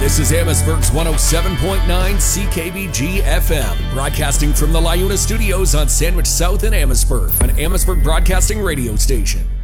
This is Amherstburg's 107.9 CKBG FM, broadcasting from the LiUNA studios on Sandwich South in Amherstburg, an Amherstburg broadcasting radio station.